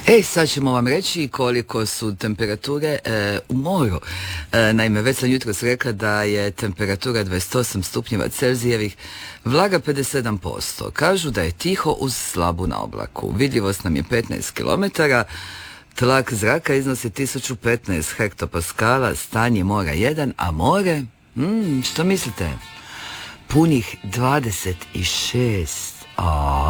Sad ćemo vam reći koliko su temperature u moru. Naime, već sam jutros rekla da je temperatura 28 stupnjeva Celzijevih, vlaga 57%. Kažu da je tiho uz slabu naoblaku. Vidljivost nam je 15 km, tlak zraka iznosi 1015 hektopaskala, stanje mora 1, a more, što mislite? Punih 26.